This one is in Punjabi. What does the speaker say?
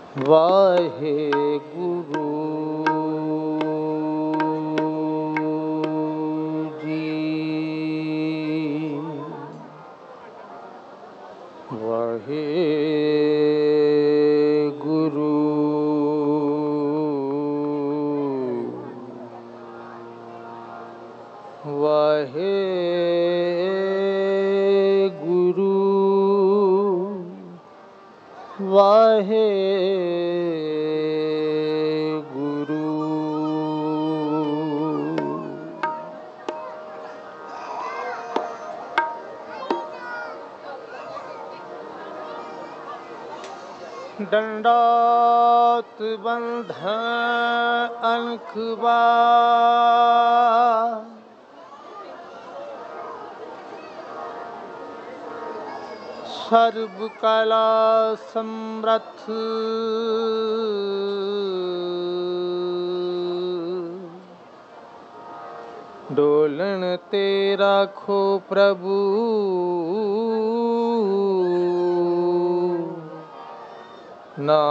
ਵਾਹਿਗੁਰੂ ਜੀ। ਵਾਹਿਗੁਰੂ ਵਾਹਿਗੁਰੂ ਵਾਹਿਗੁਰੂ। ਡੰਡਾਤ ਬੰਧਨ ਅਨਖ ਬਾਰ, ਸਰਬ ਕਲਾ ਸਮਰੱਥ ਡੋਲਣ ਤੇ ਰਾਖੋ ਪ੍ਰਭੂ ਨਾ